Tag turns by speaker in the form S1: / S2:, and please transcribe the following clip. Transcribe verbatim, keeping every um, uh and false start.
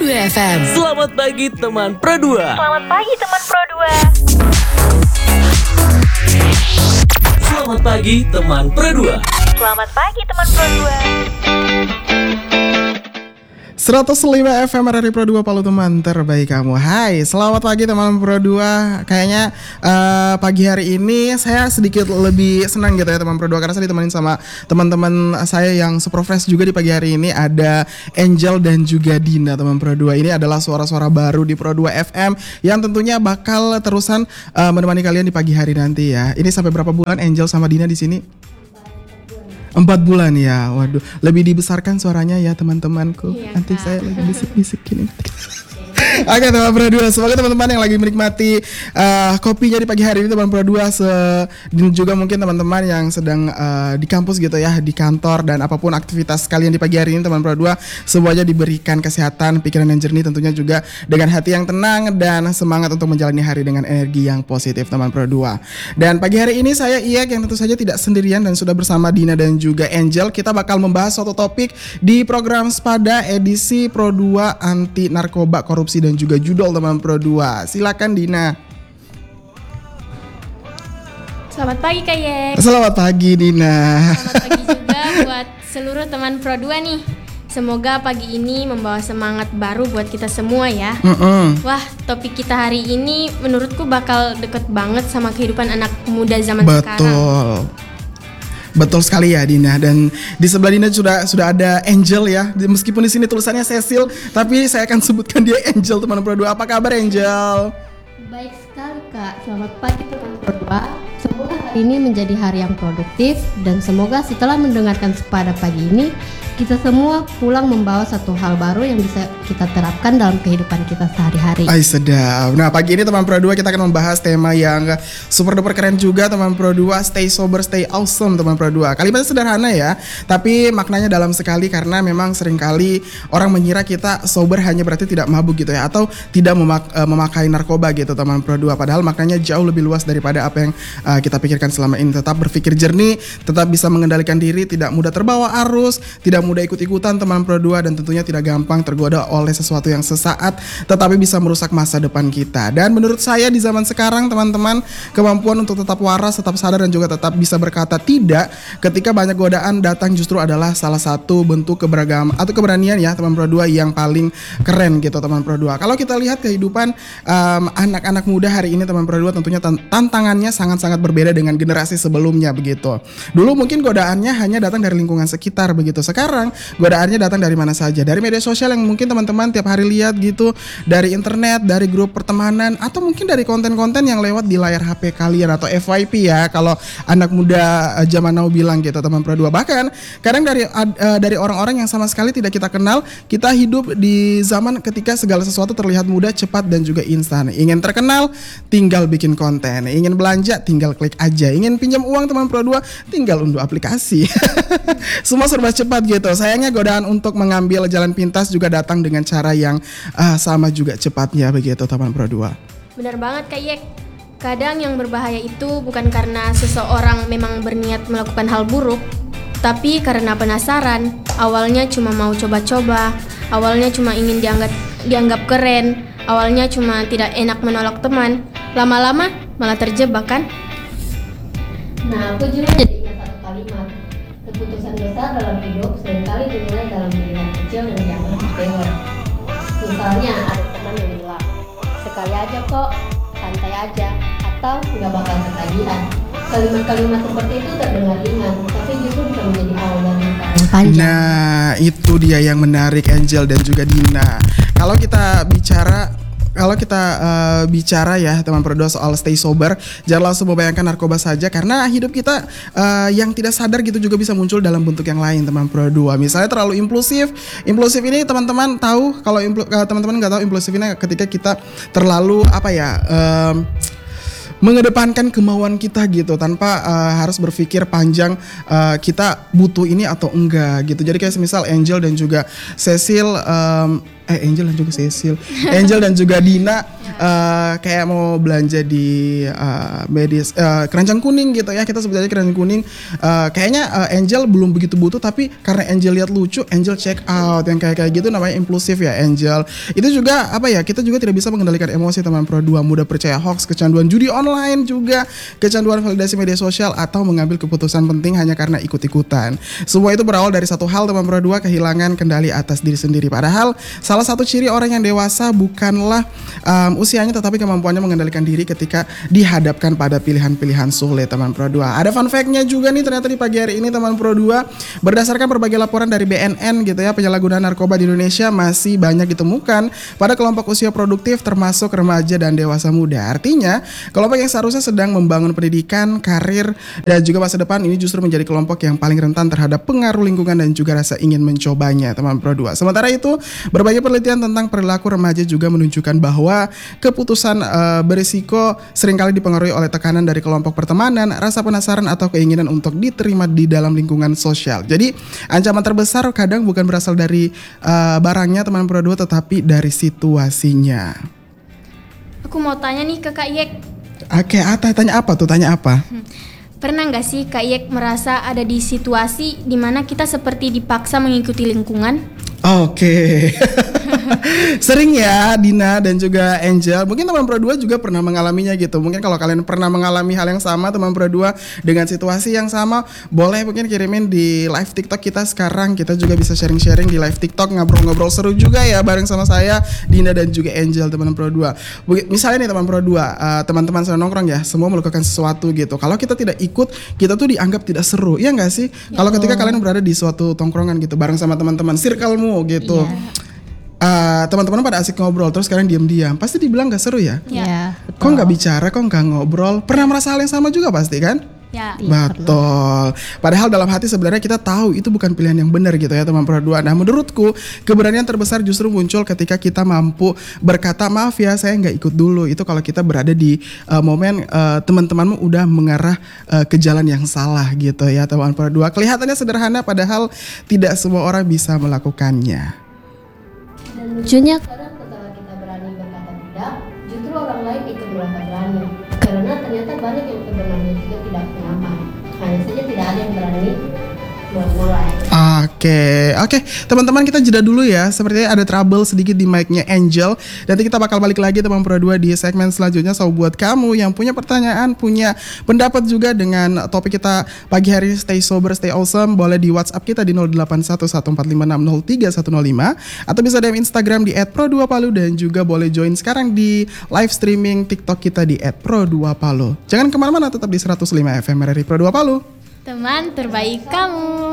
S1: dua F M.
S2: Selamat pagi teman Pro dua.
S3: Selamat pagi teman Pro dua.
S2: Selamat pagi teman Pro dua.
S3: Selamat pagi teman Pro dua.
S4: seratus lima F M R R I Pro dua Palu, teman terbaik kamu. Hai, selamat pagi teman Pro dua. Kayaknya uh, pagi hari ini saya sedikit lebih senang gitu ya teman Pro dua, karena saya ditemani sama teman-teman saya yang super fresh juga di pagi hari ini. Ada Angel dan juga Dina teman Pro dua. Ini adalah suara-suara baru di Pro dua F M yang tentunya bakal terusan uh, menemani kalian di pagi hari nanti ya. Ini sampai berapa bulan Angel sama Dina di sini? Empat bulan ya, waduh, lebih dibesarkan suaranya ya teman-temanku. Iya, nanti Kak. Saya lagi bisik-bisik gini. Oke teman Pro dua, semoga teman-teman yang lagi menikmati uh, kopinya di pagi hari ini teman Pro dua se- dan juga mungkin teman-teman yang sedang uh, di kampus gitu ya, di kantor dan apapun aktivitas kalian di pagi hari ini teman Pro dua, semuanya diberikan kesehatan, pikiran yang jernih, tentunya juga dengan hati yang tenang dan semangat untuk menjalani hari dengan energi yang positif teman Pro dua. Dan pagi hari ini saya Iek yang tentu saja tidak sendirian dan sudah bersama Dina dan juga Angel. Kita bakal membahas suatu topik di program Spada edisi Pro dua anti narkoba, korupsi dan juga judul teman Pro dua. Silakan Dina.
S5: Selamat pagi Kak Yek.
S4: Selamat pagi Dina.
S5: Selamat pagi juga buat seluruh teman Pro dua nih. Semoga pagi ini membawa semangat baru buat kita semua ya. Mm-mm. Wah, topik kita hari ini menurutku bakal deket banget sama kehidupan anak muda zaman
S4: Betul.
S5: sekarang.
S4: Betul. Betul sekali ya Dina, dan di sebelah Dina sudah sudah ada Angel ya. Meskipun di sini tulisannya Cecil, tapi saya akan sebutkan dia Angel teman Pro dua. Apa kabar Angel?
S6: Baik sekali Kak, selamat pagi teman Pro dua. Semoga hari ini menjadi hari yang produktif dan semoga setelah mendengarkan Spada pagi ini kita semua pulang membawa satu hal baru yang bisa kita terapkan dalam kehidupan kita sehari-hari.
S4: Ay sedap. Nah pagi ini teman Pro dua kita akan membahas tema yang super duper keren juga teman Pro dua. Stay sober, stay awesome teman Pro dua. Kalimatnya sederhana ya, tapi maknanya dalam sekali karena memang seringkali orang mengira kita sober hanya berarti tidak mabuk gitu ya, atau tidak memak- memakai narkoba gitu teman Pro dua. Padahal maknanya jauh lebih luas daripada apa yang uh, kita pikirkan selama ini. Tetap berpikir jernih, tetap bisa mengendalikan diri, tidak mudah terbawa arus, tidak mudah ikut-ikutan teman Pro dua, dan tentunya tidak gampang tergoda oleh sesuatu yang sesaat tetapi bisa merusak masa depan kita. Dan menurut saya di zaman sekarang teman-teman, kemampuan untuk tetap waras, tetap sadar dan juga tetap bisa berkata tidak ketika banyak godaan datang justru adalah salah satu bentuk keberagaman atau keberanian ya teman Pro dua yang paling keren gitu teman Pro dua. Kalau kita lihat kehidupan um, anak-anak muda hari ini teman Pro dua, tentunya tantangannya sangat-sangat berbeda dengan generasi sebelumnya begitu. Dulu mungkin godaannya hanya datang dari lingkungan sekitar begitu. Sekarang godaannya datang dari mana saja, dari media sosial yang mungkin teman-teman tiap hari lihat gitu, dari internet, dari grup pertemanan, atau mungkin dari konten-konten yang lewat di layar H P kalian atau F Y P ya kalau anak muda uh, zaman now bilang gitu teman Pro dua. Bahkan kadang dari uh, dari orang-orang yang sama sekali tidak kita kenal, kita hidup di zaman ketika segala sesuatu terlihat mudah, cepat dan juga instan. Ingin terkenal, tinggal bikin konten. Ingin belanja, tinggal klik aja. Ingin pinjam uang teman Pro dua, tinggal unduh aplikasi. Semua serba cepat gitu. Sayangnya godaan untuk mengambil jalan pintas juga datang dengan cara yang uh, sama juga cepatnya begitu teman Pro dua.
S5: Benar banget Kak Yek. Kadang yang berbahaya itu bukan karena seseorang memang berniat melakukan hal buruk, tapi karena penasaran. Awalnya cuma mau coba-coba, awalnya cuma ingin dianggap dianggap keren, awalnya cuma tidak enak menolak teman, lama-lama malah terjebak kan?
S6: Nah, aku juga jadi ingat satu kalimat. Keputusan besar dalam hidup seringkali dimulai dalam pilihan kecil dan dianggap sepele. Misalnya ada teman yang bilang, sekali aja kok, santai aja, atau nggak bakal ketagihan. Kalimat-kalimat seperti itu terdengar ringan, tapi justru bisa menjadi awal dari yang panjang.
S4: Nah itu dia yang menarik Angel dan juga Dina. Kalau kita bicara Kalau kita uh, bicara ya teman Pro dua soal stay sober, jangan langsung membayangkan narkoba saja, karena hidup kita uh, yang tidak sadar gitu juga bisa muncul dalam bentuk yang lain teman Pro dua. Misalnya terlalu impulsif. Impulsif ini teman-teman tahu, kalau impl- uh, teman-teman nggak tahu impulsif ini ketika kita terlalu apa ya um, mengedepankan kemauan kita gitu tanpa uh, harus berpikir panjang uh, kita butuh ini atau enggak gitu. Jadi kayak semisal Angel dan juga Cecil um, eh Angel dan juga Cecil, Angel dan juga Dina uh, kayak mau belanja di uh, medis uh, keranjang kuning gitu ya, kita sebut aja keranjang kuning. Uh, kayaknya uh, Angel belum begitu butuh, tapi karena Angel lihat lucu, Angel check out yang kayak kayak gitu, namanya impulsif ya Angel. Itu juga apa ya? Kita juga tidak bisa mengendalikan emosi teman Pro dua, mudah percaya hoax, kecanduan judi online juga, kecanduan validasi media sosial, atau mengambil keputusan penting hanya karena ikut-ikutan. Semua itu berawal dari satu hal teman Pro dua, kehilangan kendali atas diri sendiri. Padahal salah satu ciri orang yang dewasa bukanlah um, usianya, tetapi kemampuannya mengendalikan diri ketika dihadapkan pada pilihan-pilihan sulit teman Pro dua. Ada fun fact-nya juga nih ternyata di pagi hari ini teman Pro dua. Berdasarkan berbagai laporan dari B N N gitu ya, penyalahgunaan narkoba di Indonesia masih banyak ditemukan pada kelompok usia produktif termasuk remaja dan dewasa muda. Artinya kelompok yang seharusnya sedang membangun pendidikan, karir, dan juga masa depan ini justru menjadi kelompok yang paling rentan terhadap pengaruh lingkungan dan juga rasa ingin mencobanya teman Pro dua. Sementara itu, berbagai penelitian tentang perilaku remaja juga menunjukkan bahwa keputusan uh, berisiko seringkali dipengaruhi oleh tekanan dari kelompok pertemanan, rasa penasaran, atau keinginan untuk diterima di dalam lingkungan sosial. Jadi, ancaman terbesar kadang bukan berasal dari uh, barangnya teman Pro dua, tetapi dari situasinya.
S5: Aku mau tanya nih ke Kak Yek.
S4: Oke, Ata, tanya apa tuh? Tanya apa?
S5: Pernah nggak sih Kak Yek merasa ada di situasi di mana kita seperti dipaksa mengikuti lingkungan?
S4: Oke. Sering ya Dina dan juga Angel. Mungkin teman Pro dua juga pernah mengalaminya gitu. Mungkin kalau kalian pernah mengalami hal yang sama teman Pro dua dengan situasi yang sama, boleh mungkin kirimin di live TikTok kita sekarang. Kita juga bisa sharing-sharing di live TikTok, ngobrol-ngobrol seru juga ya bareng sama saya, Dina dan juga Angel teman Pro dua. Misalnya nih teman Pro dua, uh, teman-teman saya nongkrong ya, semua melakukan sesuatu gitu. Kalau kita tidak ikut, kita tuh dianggap tidak seru. Iya enggak sih? Ya, kalau ketika kalian berada di suatu tongkrongan gitu bareng sama teman-teman circle-mu gitu. Yeah. Uh, teman-teman pada asik ngobrol terus kalian diam-diam, pasti dibilang gak seru ya?
S6: Iya.
S4: Kok nggak bicara, kok nggak ngobrol? Pernah merasa hal yang sama juga pasti kan?
S5: Ya.
S4: Betul. Padahal dalam hati sebenarnya kita tahu itu bukan pilihan yang benar gitu ya teman Pro dua. Nah menurutku keberanian terbesar justru muncul ketika kita mampu berkata maaf ya saya nggak ikut dulu. Itu kalau kita berada di uh, momen uh, teman-temanmu udah mengarah uh, ke jalan yang salah gitu ya teman Pro dua. Kelihatannya sederhana padahal tidak semua orang bisa melakukannya.
S6: Dan lucunya kadang setelah kita berani berkata tidak, justru orang lain ikut merasa berani. Karena ternyata banyak yang sebenarnya juga tidak nyaman. Hanya saja tidak ada yang berani mulai.
S4: Oke, oke teman-teman kita jeda dulu ya. Sepertinya ada trouble sedikit di mic-nya Angel. Nanti kita bakal balik lagi teman Pro dua di segmen selanjutnya. So buat kamu yang punya pertanyaan, punya pendapat juga dengan topik kita pagi hari Stay Sober, Stay Awesome, boleh di WhatsApp kita di nol delapan satu satu empat lima enam nol tiga satu nol lima atau bisa D M Instagram di et pro dua palu dan juga boleh join sekarang di live streaming TikTok kita di et pro dua palu. Jangan kemana-mana, tetap di seratus lima F M R R I Pro dua Palu.
S5: Teman terbaik kamu.